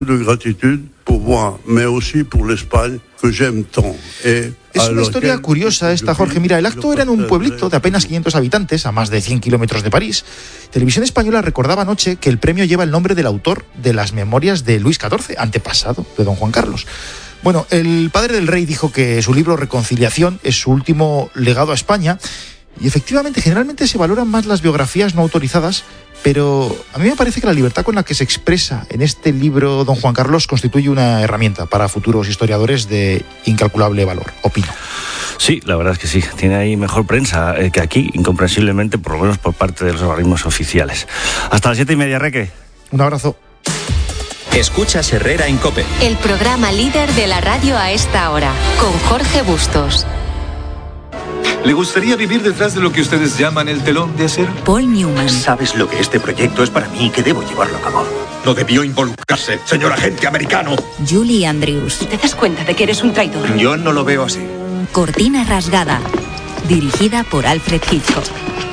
de gratitud pour moi, mais aussi pour l'Espagne que j'aime tant. Es una historia curiosa esta, Jorge. Mira, el acto era en un pueblito de apenas 500 habitantes, a más de 100 kilómetros de París. Televisión Española recordaba anoche que el premio lleva el nombre del autor de las memorias de Luis XIV, antepasado de don Juan Carlos. Bueno, el padre del rey dijo que su libro Reconciliación es su último legado a España. Y efectivamente, generalmente se valoran más las biografías no autorizadas, pero a mí me parece que la libertad con la que se expresa en este libro don Juan Carlos constituye una herramienta para futuros historiadores de incalculable valor, opino. Sí, la verdad es que sí. Tiene ahí mejor prensa que aquí, incomprensiblemente, por lo menos por parte de los organismos oficiales. Hasta las 7:30, Reque. Un abrazo. Escuchas Herrera en COPE. El programa líder de la radio a esta hora, con Jorge Bustos. ¿Le gustaría vivir detrás de lo que ustedes llaman el telón de acero? Paul Newman. ¿Sabes lo que este proyecto es para mí y que debo llevarlo a cabo? No debió involucrarse, señor agente americano. Julie Andrews. ¿Te das cuenta de que eres un traidor? Yo no lo veo así. Cortina rasgada. Dirigida por Alfred Hitchcock.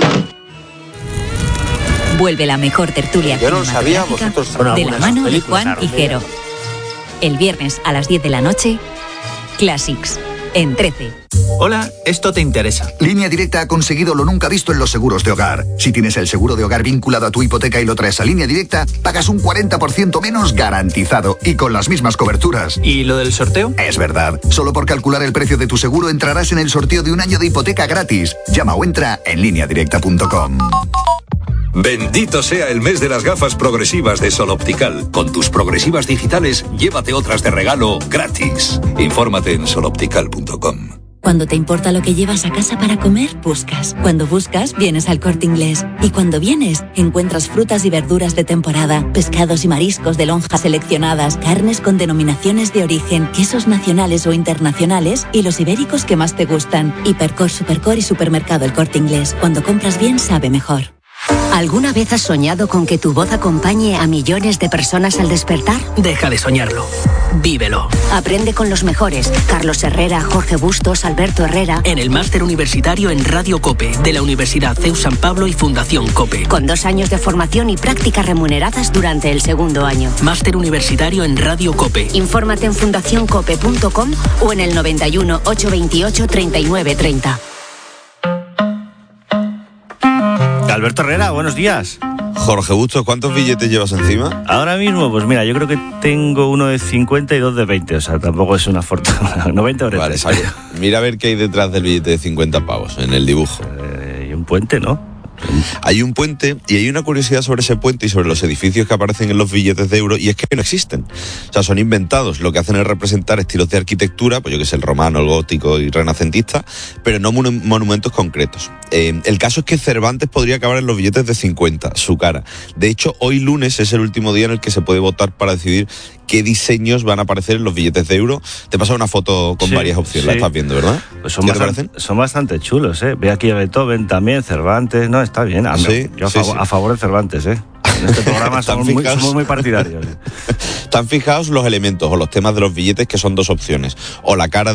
Vuelve la mejor tertulia cinematográfica de la mano de Juan Higuero. El viernes a las 10 de la noche, Classics, en 13. Hola, esto te interesa. Línea Directa ha conseguido lo nunca visto en los seguros de hogar. Si tienes el seguro de hogar vinculado a tu hipoteca y lo traes a Línea Directa, pagas un 40% menos garantizado y con las mismas coberturas. ¿Y lo del sorteo? Es verdad. Solo por calcular el precio de tu seguro entrarás en el sorteo de un año de hipoteca gratis. Llama o entra en lineadirecta.com. Bendito sea el mes de las gafas progresivas de Sol Optical. Con tus progresivas digitales, llévate otras de regalo gratis. Infórmate en soloptical.com. Cuando te importa lo que llevas a casa para comer, buscas. Cuando buscas, vienes al Corte Inglés. Y cuando vienes, encuentras frutas y verduras de temporada, pescados y mariscos de lonjas seleccionadas, carnes con denominaciones de origen, quesos nacionales o internacionales y los ibéricos que más te gustan. Hipercor, Supercor y Supermercado El Corte Inglés. Cuando compras bien, sabe mejor. ¿Alguna vez has soñado con que tu voz acompañe a millones de personas al despertar? Deja de soñarlo. Vívelo. Aprende con los mejores. Carlos Herrera, Jorge Bustos, Alberto Herrera. En el máster universitario en Radio COPE, de la Universidad CEU San Pablo y Fundación COPE. Con 2 años de formación y prácticas remuneradas durante el segundo año. Máster universitario en Radio COPE. Infórmate en fundacioncope.com o en el 91 828 3930. Alberto Herrera, buenos días. Jorge Bustos, ¿cuántos billetes llevas encima? Ahora mismo, pues mira, yo creo que tengo uno de 50 y 2 de 20, o sea, tampoco es una fortuna. 90 o 30. Vale, mira a ver qué hay detrás del billete de 50 pavos, en el dibujo. Hay un puente, ¿no? Hay un puente y hay una curiosidad sobre ese puente y sobre los edificios que aparecen en los billetes de euro, y es que no existen. O sea, son inventados. Lo que hacen es representar estilos de arquitectura, pues yo que sé, el romano, el gótico y renacentista, pero no monumentos concretos. El caso es que Cervantes podría acabar en los billetes de 50, su cara. De hecho, hoy lunes es el último día en el que se puede votar para decidir qué diseños van a aparecer en los billetes de euro. Te he pasado una foto con varias opciones, la estás viendo, ¿verdad? Pues son bastante chulos, ¿eh? Ve aquí a Beethoven también, Cervantes, no, está bien. Yo a favor de Cervantes, ¿eh? En este programa somos muy partidarios. Están fijados los elementos o los temas de los billetes, que son 2 opciones. O la cara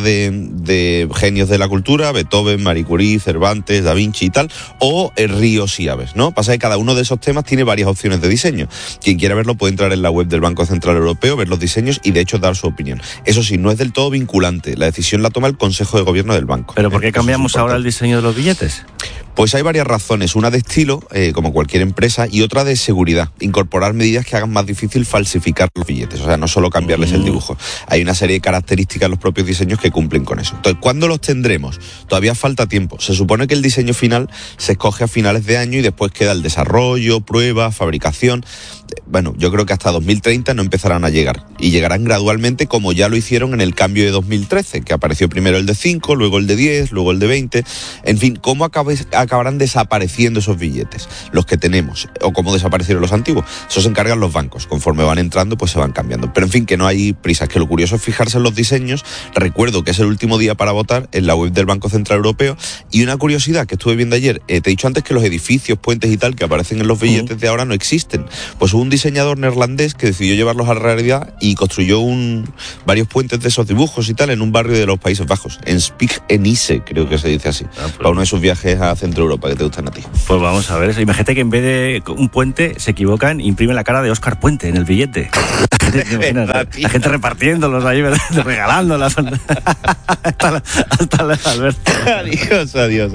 de genios de la cultura, Beethoven, Marie Curie, Cervantes, Da Vinci y tal, o ríos y aves, ¿no? Pasa que cada uno de esos temas tiene varias opciones de diseño. Quien quiera verlo puede entrar en la web del Banco Central Europeo, ver los diseños y de hecho dar su opinión. Eso sí, no es del todo vinculante. La decisión la toma el Consejo de Gobierno del banco. ¿Pero por qué cambiamos ahora el diseño de los billetes? Pues hay varias razones, una de estilo, como cualquier empresa, y otra de seguridad. Incorporar medidas que hagan más difícil falsificar los billetes, o sea, no solo cambiarles el dibujo. Hay una serie de características en los propios diseños que cumplen con eso. Entonces, ¿cuándo los tendremos? Todavía falta tiempo. Se supone que el diseño final se escoge a finales de año y después queda el desarrollo, prueba, fabricación. Bueno, yo creo que hasta 2030 no empezarán a llegar. Y llegarán gradualmente, como ya lo hicieron en el cambio de 2013, que apareció primero el de 5, luego el de 10, luego el de 20. En fin, ¿cómo acabarán desapareciendo esos billetes? Los que tenemos, o cómo desaparecieron los antiguos. Eso se encargan los bancos. Conforme van entrando, pues se van cambiando. Pero en fin, que no hay prisa. Que lo curioso es fijarse en los diseños. Recuerdo que es el último día para votar en la web del Banco Central Europeo. Y una curiosidad que estuve viendo ayer, te he dicho antes que los edificios, puentes y tal que aparecen en los billetes de ahora no existen. Pues hubo un diseñador neerlandés que decidió llevarlos a la realidad y construyó varios puentes de esos dibujos y tal en un barrio de los Países Bajos, en Spijkenisse, creo que se dice así, para uno de sus viajes a Centro Europa que te gustan a ti. Pues vamos a ver eso. Imagínate que en vez de un puente se equivocan, imprimen la cara de Óscar Puente en el billete. La gente repartiéndolos ahí, regalándolas. hasta Alberto. Adiós.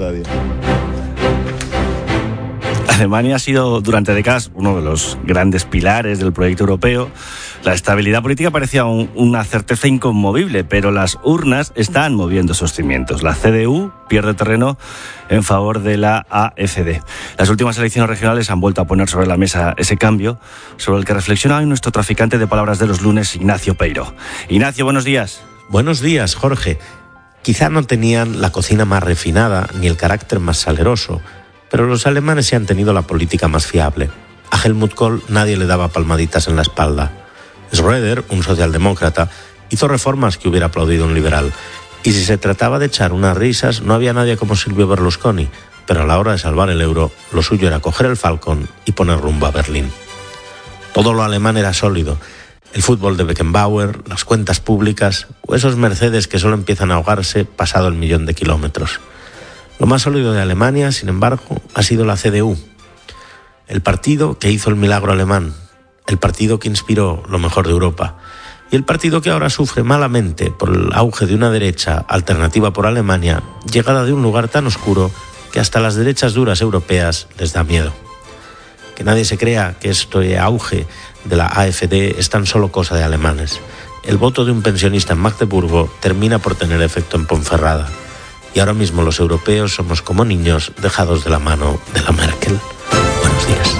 Alemania ha sido durante décadas uno de los grandes pilares del proyecto europeo. La estabilidad política parecía una certeza inconmovible, pero las urnas están moviendo esos cimientos. La CDU pierde terreno en favor de la AfD. Las últimas elecciones regionales han vuelto a poner sobre la mesa ese cambio, sobre el que reflexiona hoy nuestro traficante de palabras de los lunes, Ignacio Peiro. Ignacio, buenos días. Buenos días, Jorge. Quizá no tenían la cocina más refinada ni el carácter más saleroso, pero los alemanes sí han tenido la política más fiable. A Helmut Kohl nadie le daba palmaditas en la espalda. Schröder, un socialdemócrata, hizo reformas que hubiera aplaudido un liberal. Y si se trataba de echar unas risas, no había nadie como Silvio Berlusconi, pero a la hora de salvar el euro, lo suyo era coger el Falcon y poner rumbo a Berlín. Todo lo alemán era sólido. El fútbol de Beckenbauer, las cuentas públicas o esos Mercedes que solo empiezan a ahogarse pasado el 1.000.000 de kilómetros. Lo más sólido de Alemania, sin embargo, ha sido la CDU, el partido que hizo el milagro alemán, el partido que inspiró lo mejor de Europa y el partido que ahora sufre malamente por el auge de una derecha alternativa por Alemania, llegada de un lugar tan oscuro que hasta las derechas duras europeas les da miedo. Que nadie se crea que este auge de la AfD es tan solo cosa de alemanes. El voto de un pensionista en Magdeburgo termina por tener efecto en Ponferrada. Y ahora mismo los europeos somos como niños dejados de la mano de la Merkel. Buenos días.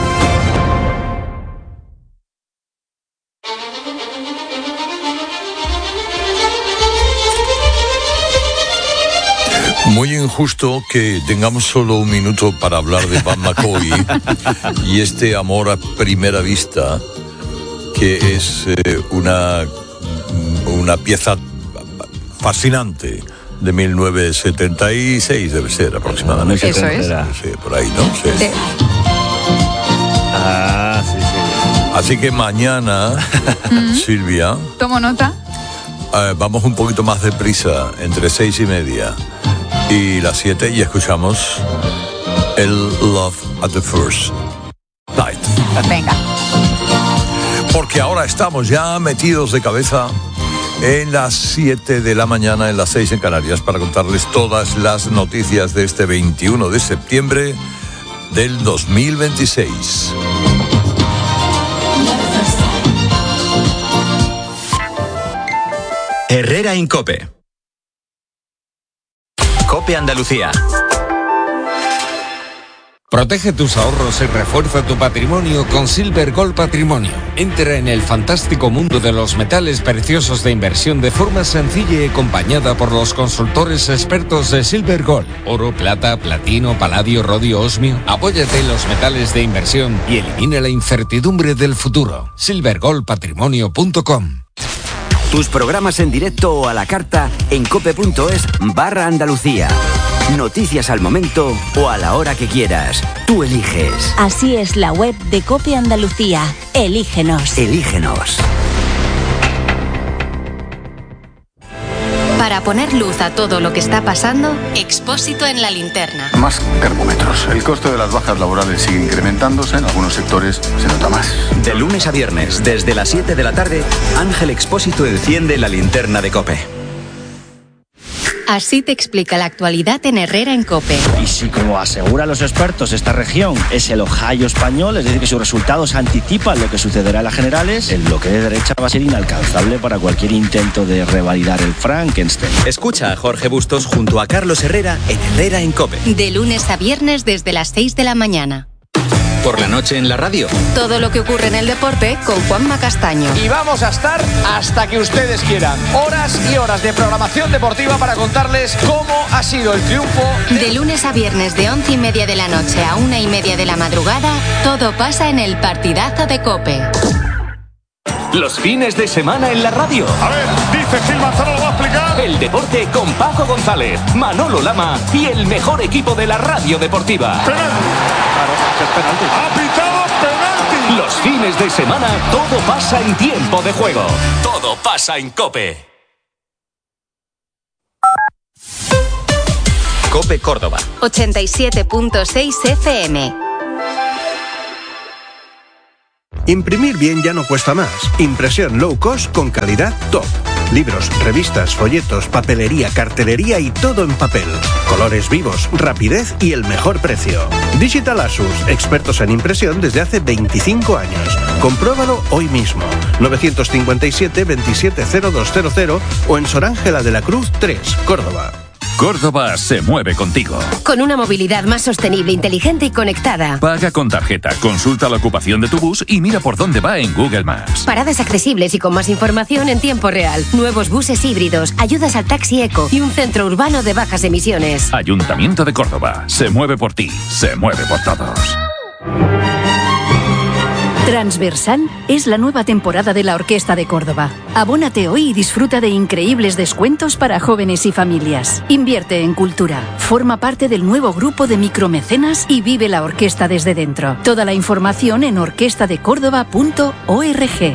Muy injusto que tengamos solo un minuto para hablar de Van McCoy y este amor a primera vista, que es una pieza fascinante de 1976, debe ser aproximadamente. Eso es. Sí, por ahí, ¿no? Sí. Sí. Sí. Así que mañana, Silvia, tomo nota. Vamos un poquito más deprisa, entre 6:30 y las 7, y escuchamos el Love at the First Sight. Venga. Porque ahora estamos ya metidos de cabeza en las 7 de la mañana, en las 6 en Canarias, para contarles todas las noticias de este 21 de septiembre del 2026. Herrera en COPE. COPE Andalucía. Protege tus ahorros y refuerza tu patrimonio con Silver Gold Patrimonio. Entra en el fantástico mundo de los metales preciosos de inversión de forma sencilla y acompañada por los consultores expertos de Silver Gold. Oro, plata, platino, paladio, rodio, osmio. Apóyate en los metales de inversión y elimina la incertidumbre del futuro. silvergoldpatrimonio.com. Tus programas en directo o a la carta en cope.es/Andalucía. Noticias al momento o a la hora que quieras. Tú eliges. Así es la web de COPE Andalucía. Elígenos. Elígenos. Para poner luz a todo lo que está pasando, Expósito en la linterna. Más termómetros. El coste de las bajas laborales sigue incrementándose. En algunos sectores se nota más. De lunes a viernes, desde las 7 de la tarde, Ángel Expósito enciende la linterna de COPE. Así te explica la actualidad en Herrera en COPE. Y si, como aseguran los expertos, esta región es el Ohio español, es decir, que sus resultados anticipan lo que sucederá en las generales, el bloque de derecha va a ser inalcanzable para cualquier intento de revalidar el Frankenstein. Escucha a Jorge Bustos junto a Carlos Herrera en Herrera en COPE. De lunes a viernes desde las 6 de la mañana. Por la noche en la radio. Todo lo que ocurre en el deporte con Juanma Castaño. Y vamos a estar hasta que ustedes quieran. Horas y horas de programación deportiva para contarles cómo ha sido el triunfo. De lunes a viernes de 11:30 de la noche a 1:30 de la madrugada, todo pasa en el partidazo de COPE. Los fines de semana en la radio. A ver, dice Gil Manzano, lo va a explicar. El deporte con Paco González, Manolo Lama y el mejor equipo de la radio deportiva. Penalti. Claro, es penalti. Ha pitado penalti. Los Los fines de semana todo pasa en Tiempo de Juego. Todo pasa en COPE. COPE Córdoba. 87.6 FM. Imprimir bien ya no cuesta más. Impresión low cost con calidad top. Libros, revistas, folletos, papelería, cartelería y todo en papel. Colores vivos, rapidez y el mejor precio. Digital Asus, expertos en impresión desde hace 25 años. Compruébalo hoy mismo. 957-270200 o en Sor Ángela de la Cruz 3, Córdoba. Córdoba se mueve contigo. Con una movilidad más sostenible, inteligente y conectada. Paga con tarjeta, consulta la ocupación de tu bus y mira por dónde va en Google Maps. Paradas accesibles y con más información en tiempo real. Nuevos buses híbridos, ayudas al taxi eco y un centro urbano de bajas emisiones. Ayuntamiento de Córdoba. Se mueve por ti, se mueve por todos. Transversal es la nueva temporada de la Orquesta de Córdoba. Abónate hoy y disfruta de increíbles descuentos para jóvenes y familias. Invierte en cultura. Forma parte del nuevo grupo de micromecenas y vive la orquesta desde dentro. Toda la información en orquestadecórdoba.org.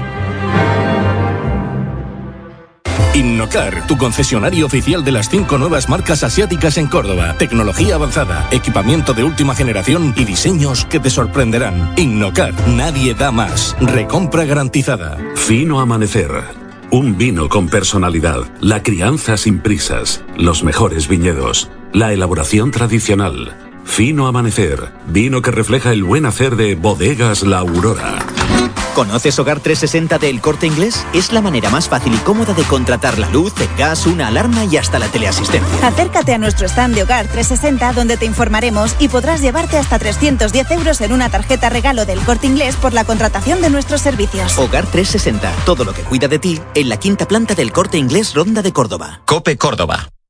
Innocar, tu concesionario oficial de las 5 nuevas marcas asiáticas en Córdoba. Tecnología avanzada, equipamiento de última generación y diseños que te sorprenderán. Innocar, nadie da más. Recompra garantizada. Fino Amanecer. Un vino con personalidad. La crianza sin prisas. Los mejores viñedos. La elaboración tradicional. Fino Amanecer. Vino que refleja el buen hacer de Bodegas La Aurora. ¿Conoces Hogar 360 de El Corte Inglés? Es la manera más fácil y cómoda de contratar la luz, el gas, una alarma y hasta la teleasistencia. Acércate a nuestro stand de Hogar 360 donde te informaremos y podrás llevarte hasta 310 euros en una tarjeta regalo del Corte Inglés por la contratación de nuestros servicios. Hogar 360, todo lo que cuida de ti en la 5ª planta del Corte Inglés Ronda de Córdoba. COPE Córdoba.